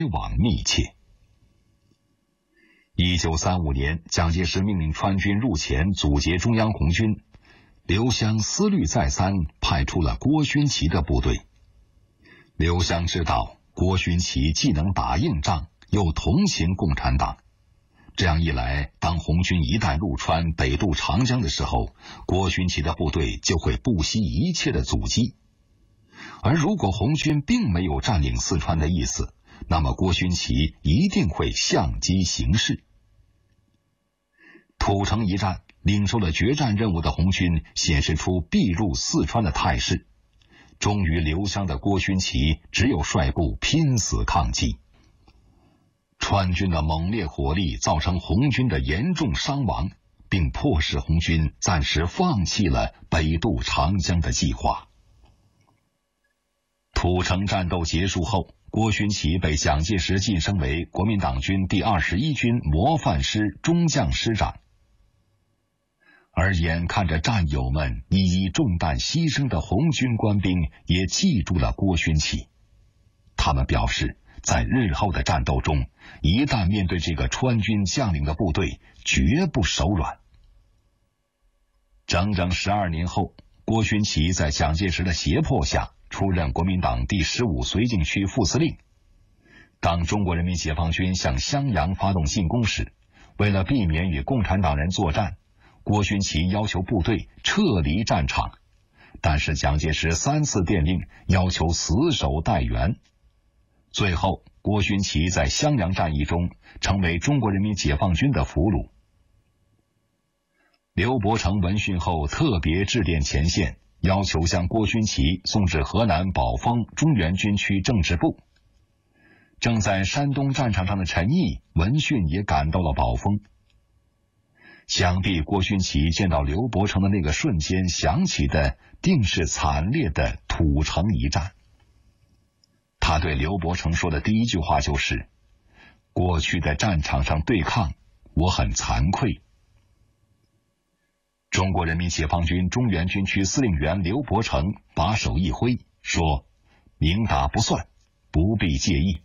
往密切。1935年，蒋介石命令川军入前阻截中央红军，刘湘思虑再三，派出了郭勋祺的部队。刘湘知道郭勋祺既能打硬仗，又同情共产党，这样一来，当红军一旦入川北渡长江的时候，郭勋祺的部队就会不惜一切的阻击。而如果红军并没有占领四川的意思，那么郭勋祺一定会相机行事。土城一战，领受了决战任务的红军显示出必入四川的态势。忠于刘湘的郭勋祺只有率部拼死抗击。川军的猛烈火力造成红军的严重伤亡，并迫使红军暂时放弃了北渡长江的计划。土城战斗结束后，郭勋祺被蒋介石晋升为国民党军第21军模范师中将师长。而眼看着战友们一一中弹牺牲的红军官兵也记住了郭勋祺，他们表示在日后的战斗中，一旦面对这个川军将领的部队，绝不手软。整整12年后，郭勋祺在蒋介石的胁迫下出任国民党第15绥靖区副司令。当中国人民解放军向襄阳发动进攻时，为了避免与共产党人作战，郭勋祺要求部队撤离战场，但是蒋介石3次电令要求死守待援。最后，郭勋祺在襄阳战役中成为中国人民解放军的俘虏。刘伯承闻讯后特别致电前线，要求将郭勋祺送至河南宝丰中原军区政治部。正在山东战场上的陈毅闻讯也赶到了宝丰。想必郭勋祺见到刘伯承的那个瞬间想起的定是惨烈的土城一战。他对刘伯承说的第一句话就是：过去在战场上对抗，我很惭愧。中国人民解放军中原军区司令员刘伯承把手一挥，说：明打不算，不必介意。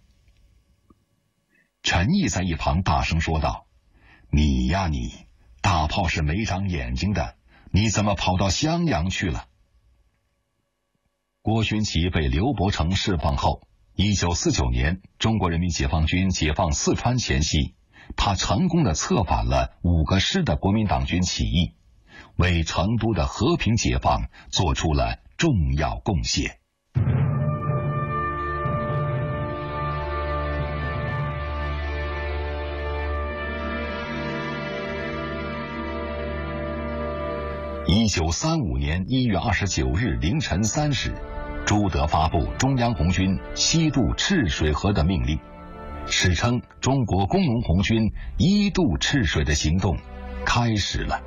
陈毅在一旁大声说道：你呀你，大炮是没长眼睛的，你怎么跑到襄阳去了？郭勋祺被刘伯承释放后，1949年中国人民解放军解放四川前夕，他成功地策反了5个师的国民党军起义，为成都的和平解放做出了重要贡献。1935年1月29日凌晨3时，朱德发布中央红军西渡赤水河的命令，史称中国工农红军一渡赤水的行动开始了。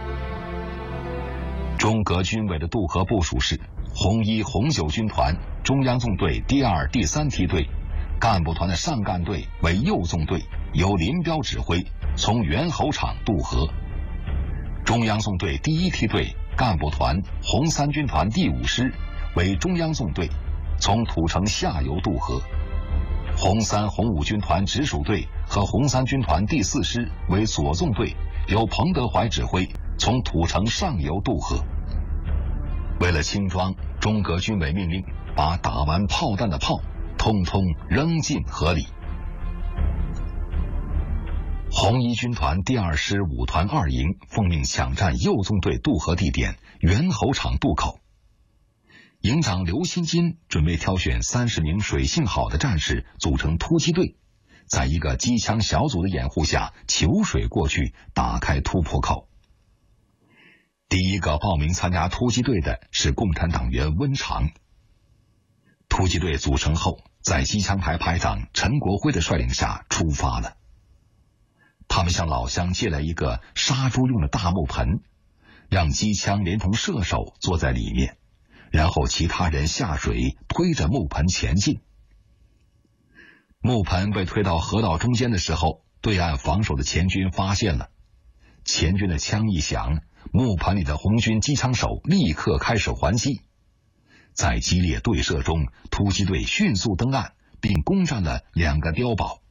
中革军委的渡河部署是红1红9军团中央纵队第2、第3梯队，干部团的上干队为右纵队，由林彪指挥，从猿猴场渡河。中央纵队第1梯队干部团红3军团第5师为中央纵队，从土城下游渡河。红3、红5军团直属队和红3军团第4师为左纵队，由彭德怀指挥，从土城上游渡河。为了轻装，中革军委命令把打完炮弹的炮通通扔进河里。红1军团第2师5团2营奉命抢占右纵队渡河地点猿猴场渡口。营长刘新金准备挑选30名水性好的战士组成突击队，在一个机枪小组的掩护下求水过去，打开突破口。第一个报名参加突击队的是共产党员温长。突击队组成后，在机枪排排长陈国辉的率领下出发了。他们向老乡借来一个杀猪用的大木盆，让机枪连同射手坐在里面，然后其他人下水推着木盆前进。木盆被推到河道中间的时候，对岸防守的前军发现了。前军的枪一响，木盆里的红军机枪手立刻开始还击。在激烈对射中，突击队迅速登岸， 并攻占了2个碉堡。